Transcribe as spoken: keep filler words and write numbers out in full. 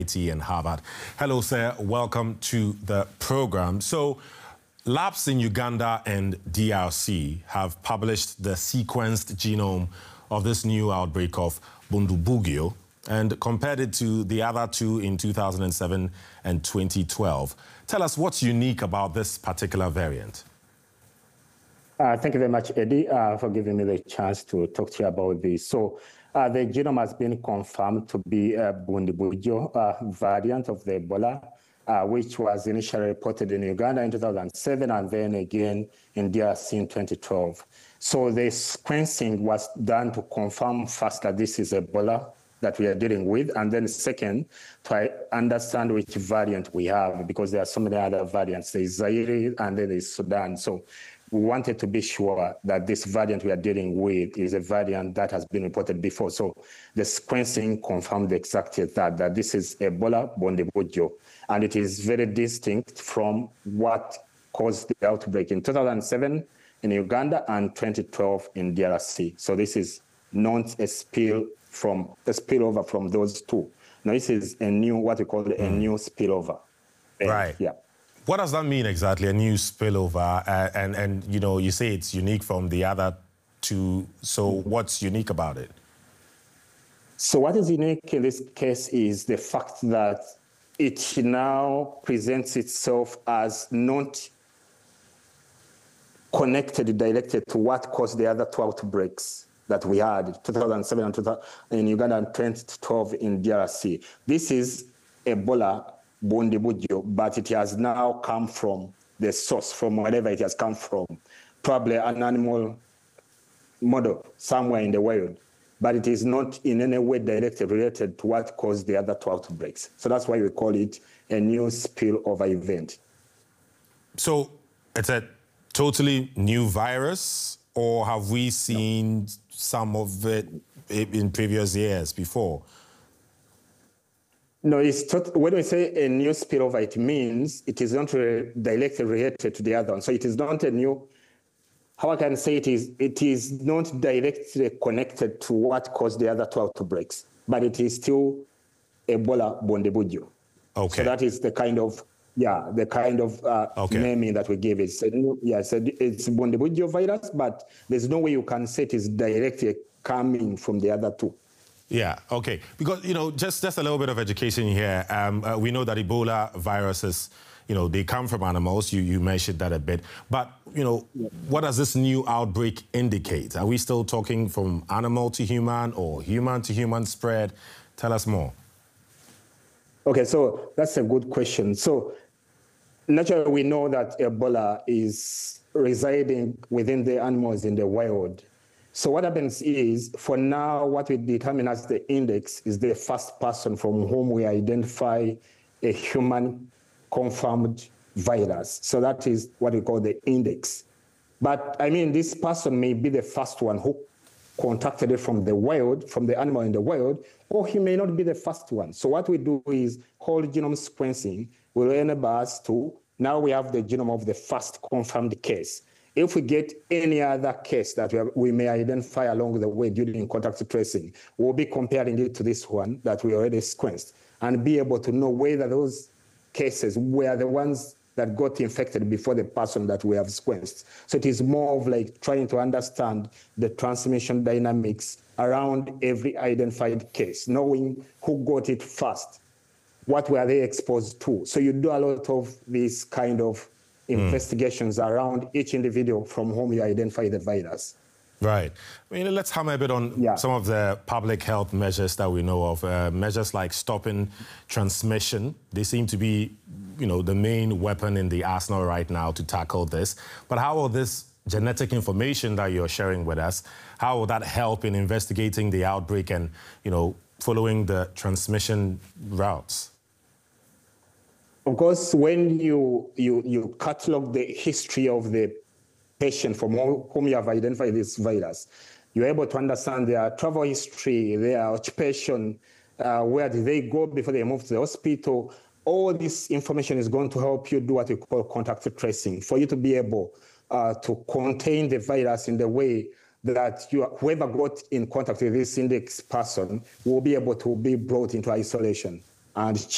and Harvard. Hello, sir. Welcome to the program. So, labs in Uganda and D R C have published the sequenced genome of this new outbreak of Bundibugyo and compared it to the other two in two thousand seven and twenty twelve. Tell us what's unique about this particular variant. Uh, thank you very much, Eddie, uh, for giving me the chance to talk to you about this. So uh, the genome has been confirmed to be a Bundibugyo uh, variant of the Ebola, uh, which was initially reported in Uganda in two thousand seven and then again in D R C in twenty twelve. So the sequencing was done to confirm first that this is Ebola that we are dealing with, and then second, to understand which variant we have, because there are so many other variants. There is Zaire and then there is Sudan. So we wanted to be sure that this variant we are dealing with is a variant that has been reported before. So the sequencing confirmed exactly that, that this is Ebola Bundibugyo, and it is very distinct from what caused the outbreak in two thousand seven in Uganda and twenty twelve in D R C. So this is not a spill from a spillover from those two. Now this is a new, what we call a mm. new spillover. Right. Yeah. What does that mean exactly, a new spillover? Uh, and, and, you know, you say it's unique from the other two. So what's unique about it? So what is unique in this case is the fact that it now presents itself as not connected, directed to what caused the other two outbreaks that we had, two thousand seven and two thousand in Uganda and twenty twelve in D R C. This is Ebola Bundibugyo, but it has now come from the source, from wherever it has come from, probably an animal model somewhere in the world, but it is not in any way directly related to what caused the other two outbreaks. So that's why we call it a new spillover event. So it's a totally new virus, or have we seen no. some of it in previous years before? No, it's tot- when we say a new spillover, it means it is not re- directly related to the other one. So it is not a new, how I can say it is, it is not directly connected to what caused the other two outbreaks, but it is still Ebola Bundibugyo. Okay. So that is the kind of, yeah, the kind of uh, okay. naming that we give it. So, yeah, so it's Bundibugyo virus, but there's no way you can say it is directly coming from the other two. Yeah, okay. Because, you know, just, just a little bit of education here. Um, uh, we know that Ebola viruses, you know, they come from animals. You, you mentioned that a bit. But, you know, yeah. what does this new outbreak indicate? Are we still talking from animal to human or human to human spread? Tell us more. Okay, so that's a good question. So naturally, we know that Ebola is residing within the animals in the wild. So what happens is, for now, what we determine as the index is the first person from whom we identify a human confirmed virus. So that is what we call the index. But I mean, this person may be the first one who contacted it from the wild, from the animal in the wild, or he may not be the first one. So what we do is whole genome sequencing will enable us to, now we have the genome of the first confirmed case. If we get any other case that we, have, we may identify along the way during contact tracing, we'll be comparing it to this one that we already sequenced and be able to know whether those cases were the ones that got infected before the person that we have sequenced. So it is more of like trying to understand the transmission dynamics around every identified case, knowing who got it first, what were they exposed to. So you do a lot of these kind of investigations mm. around each individual from whom you identify the virus. Right. I mean, let's hammer a bit on yeah. some of the public health measures that we know of. Uh, measures like stopping transmission. They seem to be, you know, the main weapon in the arsenal right now to tackle this. But how will this genetic information that you're sharing with us, how will that help in investigating the outbreak and, you know, following the transmission routes? Of course, when you, you, you catalog the history of the patient from whom you have identified this virus, you're able to understand their travel history, their occupation, uh, where did they go before they moved to the hospital. All this information is going to help you do what we call contact tracing, for you to be able uh, to contain the virus in the way that you, whoever got in contact with this index person will be able to be brought into isolation and